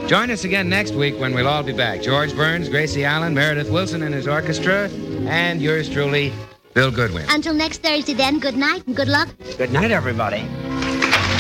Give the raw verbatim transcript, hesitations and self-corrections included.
Join us again next week when we'll all be back. George Burns, Gracie Allen, Meredith Wilson and his orchestra, and yours truly, Bill Goodwin. Until next Thursday then, good night and good luck. Good night, everybody.